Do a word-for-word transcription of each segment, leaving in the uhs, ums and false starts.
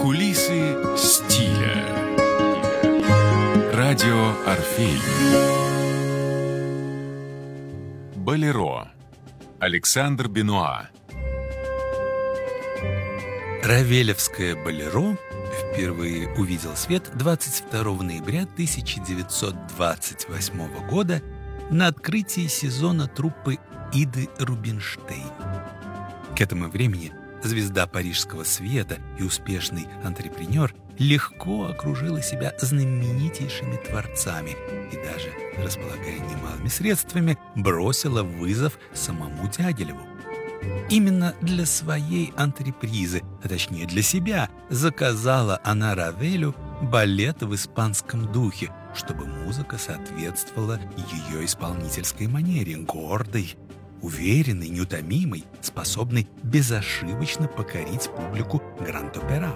Кулисы стиля. Радио Орфей. Болеро. Александр Бенуа. Равелевское «Болеро» впервые увидел свет двадцать второго ноября тысяча девятьсот двадцать восьмого года на открытии сезона труппы Иды Рубинштейн. К этому времени звезда парижского света и успешный антрепренер легко окружила себя знаменитейшими творцами и даже, располагая немалыми средствами, бросила вызов самому Дягилеву. Именно для своей антрепризы, а точнее для себя, заказала она Равелю балет в испанском духе, чтобы музыка соответствовала ее исполнительской манере, гордой, уверенной, неутомимой, способной безошибочно покорить публику Гранд-Опера.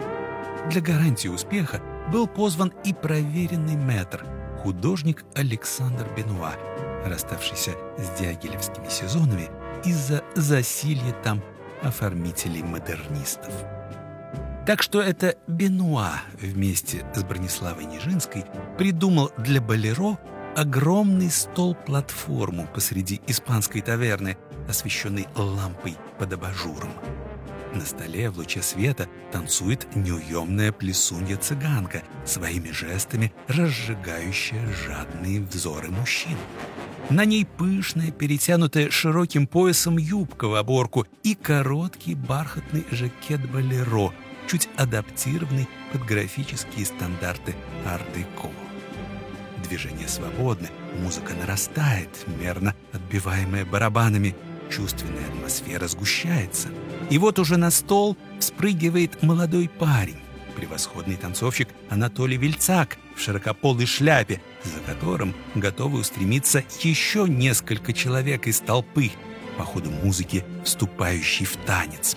Для гарантии успеха был позван и проверенный мэтр, художник Александр Бенуа, расставшийся с дягилевскими сезонами из-за засилья там оформителей-модернистов. Так что это Бенуа вместе с Брониславой Нижинской придумал для «Болеро» огромный стол-платформу посреди испанской таверны, освещенной лампой под абажуром. На столе в луче света танцует неуемная плесунья-цыганка, своими жестами разжигающая жадные взоры мужчин. На ней пышная, перетянутая широким поясом юбка в оборку и короткий бархатный жакет «Болеро», чуть адаптированный под графические стандарты ар-деко. Движение свободно, музыка нарастает, мерно отбиваемая барабанами, чувственная атмосфера сгущается. И вот уже на стол вспрыгивает молодой парень, превосходный танцовщик Анатолий Вельцак в широкополой шляпе, за которым готовы устремиться еще несколько человек из толпы, по ходу музыки вступающей в танец.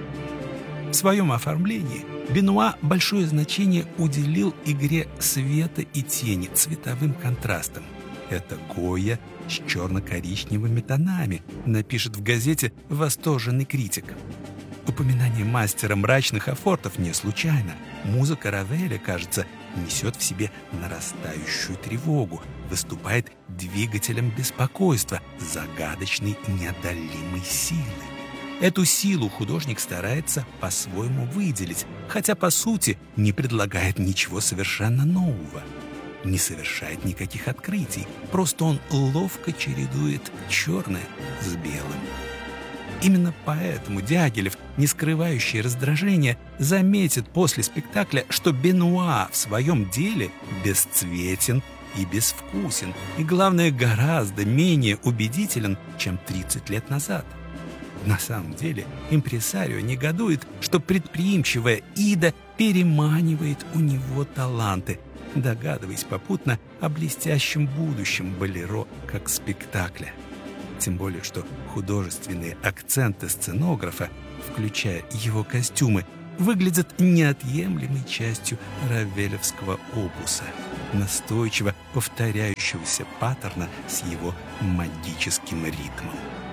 В своем оформлении Бенуа большое значение уделил игре света и тени, цветовым контрастам. Это Гойя с черно-коричневыми тонами, напишет в газете восторженный критик. Упоминание мастера мрачных афортов не случайно. Музыка Равеля, кажется, несет в себе нарастающую тревогу, выступает двигателем беспокойства, загадочной неодолимой силы. Эту силу художник старается по-своему выделить, хотя, по сути, не предлагает ничего совершенно нового. Не совершает никаких открытий, просто он ловко чередует черное с белым. Именно поэтому Дягилев, не скрывающий раздражения, заметит после спектакля, что Бенуа в своем деле бесцветен и безвкусен, и, главное, гораздо менее убедителен, чем тридцать лет назад. На самом деле импресарио негодует, что предприимчивая Ида переманивает у него таланты, догадываясь попутно о блестящем будущем «Болеро» как спектакля. Тем более, что художественные акценты сценографа, включая его костюмы, выглядят неотъемлемой частью равелевского опуса, настойчиво повторяющегося паттерна с его магическим ритмом.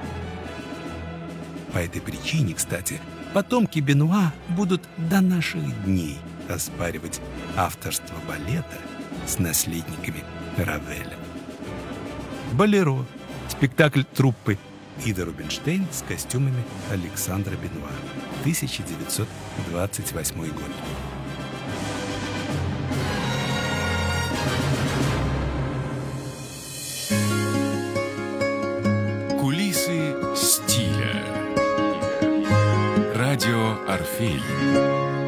По этой причине, кстати, потомки Бенуа будут до наших дней оспаривать авторство балета с наследниками Равеля. «Болеро» — спектакль труппы Ида Рубинштейн с костюмами Александра Бенуа, тысяча девятьсот двадцать восьмой год. Кулисы стиля. Радио Орфей.